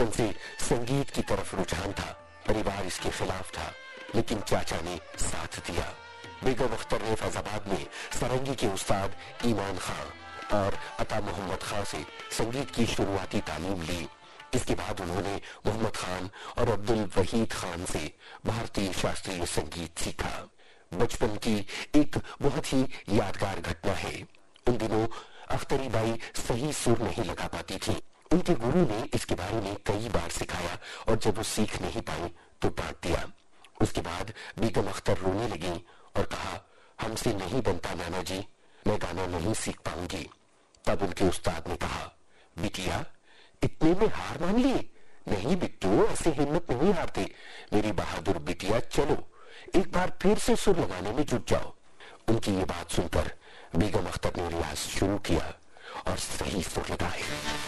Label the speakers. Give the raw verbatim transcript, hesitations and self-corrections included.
Speaker 1: बचपन से संगीत की तरफ रुझान था। परिवार इसके खिलाफ था, लेकिन चाचा ने साथ दिया। बेगम अख्तर ने फैजाबाद में सारंगी के उस्ताद ईमान खां और अता मोहम्मद खां से संगीत की शुरुआती तालीम ली। इसके बाद उन्होंने मोहम्मद खान और अब्दुल वहीद खान से भारतीय शास्त्रीय संगीत सीखा। बचपन की एक बहुत ही यादगार घटना है। उन दिनों अख्तरी बाई सही सुर नहीं लगा पाती थी। उनके गुरु ने इसके बारे में कई बार सिखाया और जब वो सीख नहीं पाई तो डांट दिया। उसके बाद बेगम अख्तर रोने लगी और कहा, हमसे नहीं बनता नाना जी, मैं गाना नहीं सीख पाऊंगी। तब उनके उस्ताद ने कहा, बिटिया इतने में हार मान ली? नहीं बिट्टू, ऐसे हिम्मत नहीं हारते। मेरी बहादुर बिटिया, चलो एक बार फिर से सुर लगाने में जुट जाओ। उनकी ये बात सुनकर बेगम अख्तर ने रियाज शुरू किया और सही सुर लगाए।